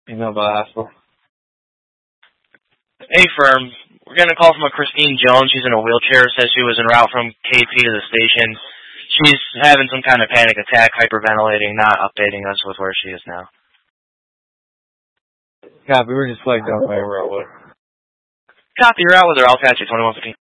Email Velasco. Hey, firm. We're getting a call from a Christine Jones. She's in a wheelchair. Says she was en route from KP to the station. She's having some kind of panic attack, hyperventilating, not updating us with where she is now. Copy. We're just flagged out by Railwood. Copy. You're out with her. I'll catch you. 2115.